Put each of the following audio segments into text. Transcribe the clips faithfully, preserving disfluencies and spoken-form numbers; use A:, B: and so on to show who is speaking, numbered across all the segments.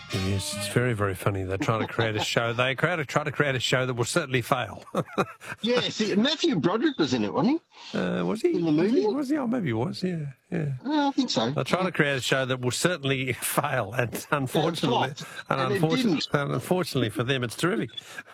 A: Yes, it's very, very funny. They're trying to create a show. They try to try to create a show that will certainly fail.
B: Yes, Matthew Broderick was in it, wasn't he?
A: Uh, was he?
B: In the movie?
A: Was he? Was he? Oh, maybe he was, yeah. yeah.
B: Oh, I think so.
A: They're trying to create a show that will certainly fail, and unfortunately, and,
B: and
A: unfortunately, and unfortunately for them, it's terrific.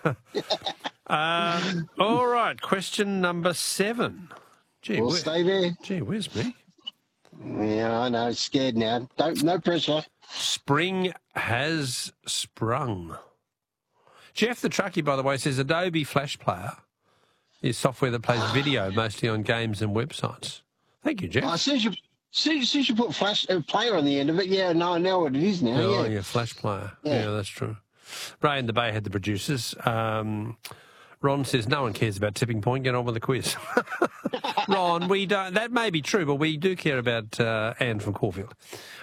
A: uh, all right, question number seven. Gee,
B: We'll
A: where,
B: stay there.
A: Gee, where's me?
B: Yeah, I know. Scared now. Don't, no pressure.
A: Spring has sprung. Jeff the Truckie, by the way, says Adobe Flash Player is software that plays video mostly on games and websites. Thank you, Jeff.
B: Oh, as soon as you, as soon as soon as you put Flash uh, Player on the end of it, yeah, no, I know what it is now.
A: Oh,
B: yeah.
A: yeah, Flash Player.
B: Yeah.
A: Yeah, that's true. Ray in the Bay had the producers. Um, Ron says no one cares about Tipping Point. Get on with the quiz. Ron, we don't. That may be true, but we do care about uh, Anne from Caulfield.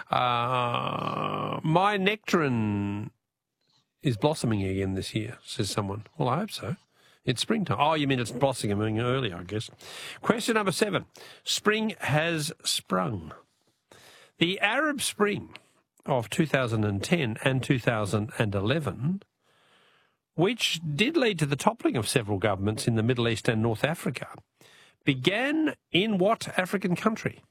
A: Uh, my nectarine is blossoming again this year, says someone. Well, I hope so. It's springtime. Oh, you mean it's blossoming earlier, I guess. Question number seven. Spring has sprung. The Arab Spring of two thousand ten and two thousand eleven, which did lead to the toppling of several governments in the Middle East and North Africa, began in what African country?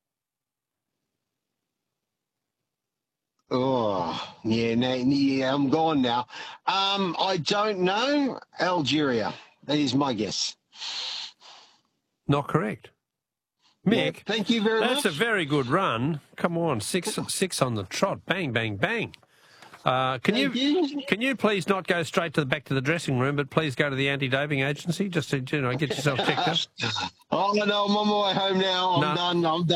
B: Oh, yeah, no, yeah, I'm gone now. Um, I don't know. Algeria. That is my guess.
A: Not correct. Mick,
B: Yeah, thank you very
A: that's
B: much.
A: a very good run. Come on, six six on the trot. Bang, bang, bang. Uh, can you,
B: Thank you.
A: can you please not go straight to the back to the dressing room, but please go to the anti-doping agency just to you know get yourself checked up?
B: Oh, no, I'm on my way home now. I'm
A: No.
B: done. I'm done.